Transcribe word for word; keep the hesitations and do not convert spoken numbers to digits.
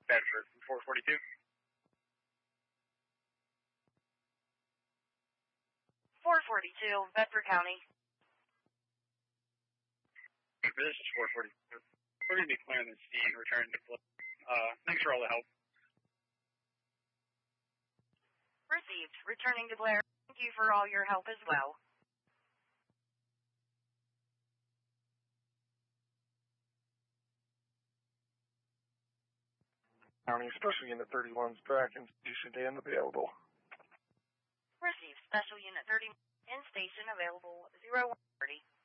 Bedford from four forty-two. four forty-two, Bedford County. For this is four forty-two. We're going to be clearing the scene, returning to Blair. Uh, thanks for all the help. Received. Returning to Blair. Thank you for all your help as well. County Special Unit thirty-one's back in station and available. Received. Special Unit thirty in station available zero one thirty.